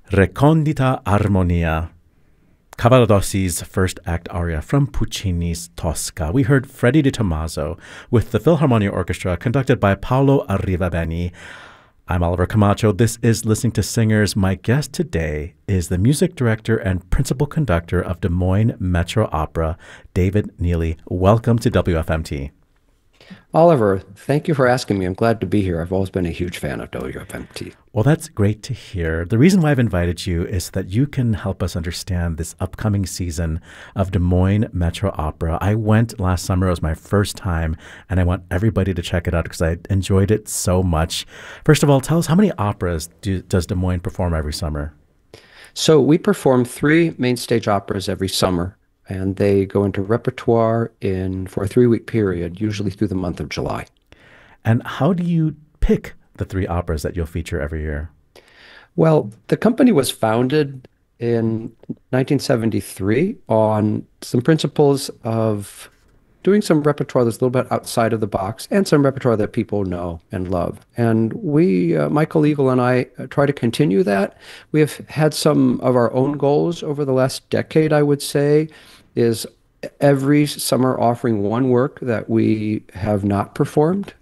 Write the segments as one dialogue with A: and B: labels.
A: Recondita Armonia, Cavaladossi's first act aria from Puccini's Tosca. We heard Freddie Di Tommaso with the Philharmonia Orchestra conducted by Paolo Arrivabene. I'm Oliver Camacho. This is Listening to Singers. My guest today is the music director and principal conductor of Des Moines Metro Opera, David Neely. Welcome to WFMT.
B: Oliver, thank you for asking me. I'm glad to be here. I've always been a huge fan of WFMT.
A: Well, that's great to hear. The reason why I've invited you is that you can help us understand this upcoming season of Des Moines Metro Opera. I went last summer. It was my first time, and I want everybody to check it out because I enjoyed it so much. First of all, tell us, how many operas does Des Moines perform every summer?
B: So we perform 3 main stage operas every summer, and they go into repertoire for a 3-week period, usually through the month of July.
A: And how do you pick the 3 operas that you'll feature every year?
B: Well, the company was founded in 1973 on some principles of doing some repertoire that's a little bit outside of the box and some repertoire that people know and love. And we, Michael Eagle and I, try to continue that. We have had some of our own goals over the last decade, I would say, is every summer offering one work that we have not performed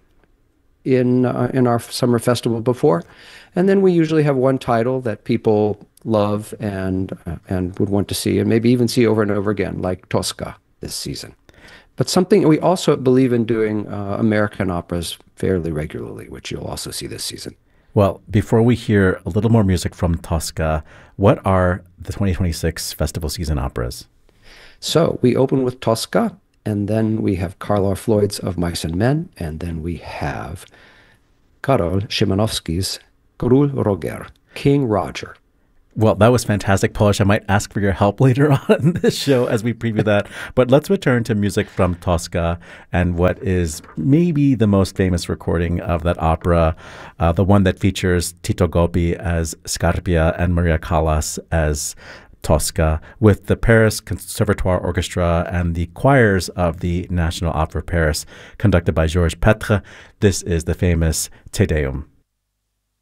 B: in our summer festival before. And then we usually have one title that people love and would want to see, and maybe even see over and over again, like Tosca this season. But something we also believe in doing American operas fairly regularly, which you'll also see this season.
A: Well, before we hear a little more music from Tosca, what are the 2026 festival season operas?
B: So we open with Tosca, and then we have Carl Floyd's Of Mice and Men, and then we have Karol Szymanowski's Król Roger, King Roger.
A: Well, that was fantastic, Polish. I might ask for your help later on in this show as we preview that. But let's return to music from Tosca and what is maybe the most famous recording of that opera, the one that features Tito Gobbi as Scarpia and Maria Callas as Tosca, with the Paris Conservatoire Orchestra and the choirs of the National Opera of Paris, conducted by Georges Petre. This is the famous Te Deum.